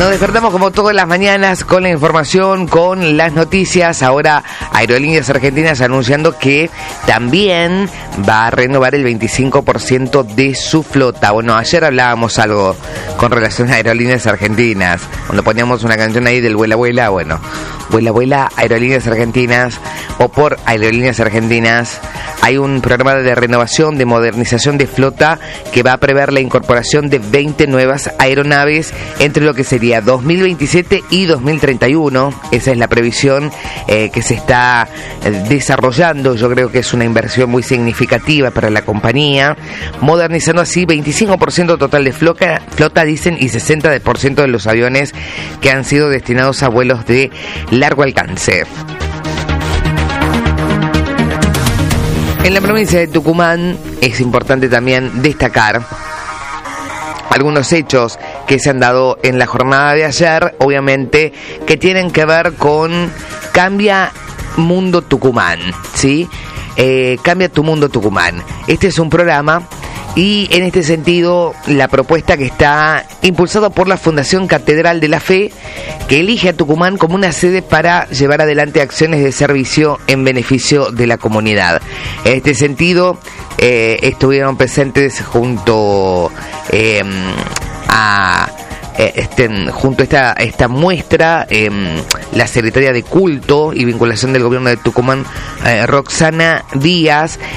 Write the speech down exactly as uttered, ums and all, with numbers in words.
Nos despertamos como todas las mañanas con la información, con las noticias. Ahora Aerolíneas Argentinas anunciando que también va a renovar el veinticinco por ciento de su flota. Bueno, ayer hablábamos algo con relación a Aerolíneas Argentinas, cuando poníamos una canción ahí del Vuela Vuela. Bueno, Vuela Vuela, Aerolíneas Argentinas, o por Aerolíneas Argentinas, hay un programa de renovación, de modernización de flota que va a prever la incorporación de veinte nuevas aeronaves entre lo que sería dos mil veintisiete y dos mil treinta y uno. Esa es la previsión eh, que se está eh, desarrollando. Yo creo que es una inversión muy significativa para la compañía, modernizando así veinticinco por ciento total de flota, flota dicen, y sesenta por ciento de los aviones que han sido destinados a vuelos de largo alcance. En la provincia de Tucumán es importante también destacar algunos hechos que se han dado en la jornada de ayer, obviamente, que tienen que ver con Cambia Mundo Tucumán, ¿sí? Eh, Cambia tu Mundo Tucumán. Este es un programa y en este sentido la propuesta que está impulsada por la Fundación Catedral de la Fe, que elige a Tucumán como una sede para llevar adelante acciones de servicio en beneficio de la comunidad. En este sentido eh, estuvieron presentes junto eh, a eh, este, junto a esta, esta muestra eh, la secretaria de Culto y Vinculación del Gobierno de Tucumán, eh, Roxana Díaz,